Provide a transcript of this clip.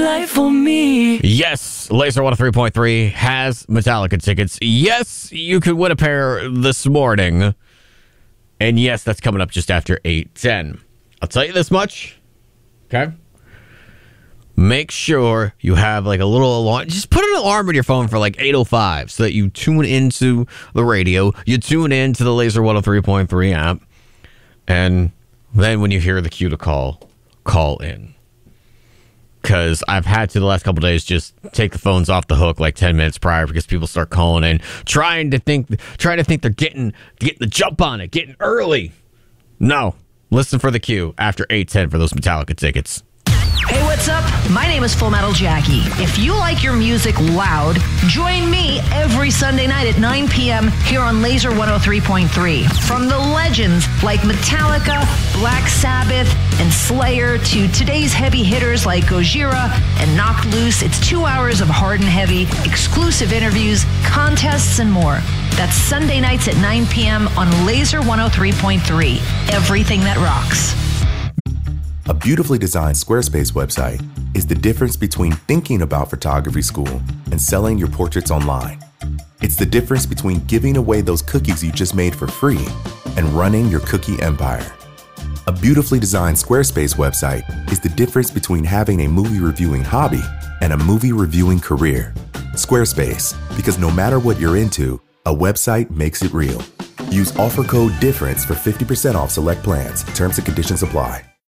light for me. Yes, Laser 103.3 has Metallica tickets. Yes, you could win a pair this morning. And yes, that's coming up just after 8:10. I'll tell you this much. Okay? Make sure you have like a little alarm. Just put an alarm on your phone for like 8:05 so that you tune into the radio. You tune into the Laser 103.3 app. And then when you hear the cue to call in. Because I've had to the last couple of days just take the phones off the hook like 10 minutes prior because people start calling in, trying to think they're getting the jump on it, getting early. No. Listen for the cue after 8:10 for those Metallica tickets. Hey, what's up? My name is Full Metal Jackie. If you like your music loud, join me every Sunday night at 9 p.m. here on Laser 103.3. From the legends like Metallica, Black Sabbath, and Slayer to today's heavy hitters like Gojira and Knocked Loose, it's 2 hours of hard and heavy, exclusive interviews, contests, and more. That's Sunday nights at 9 p.m. on Laser 103.3. Everything that rocks. A beautifully designed Squarespace website is the difference between thinking about photography school and selling your portraits online. It's the difference between giving away those cookies you just made for free and running your cookie empire. A beautifully designed Squarespace website is the difference between having a movie reviewing hobby and a movie reviewing career. Squarespace, because no matter what you're into, a website makes it real. Use offer code DIFFERENCE for 50% off select plans. Terms and conditions apply.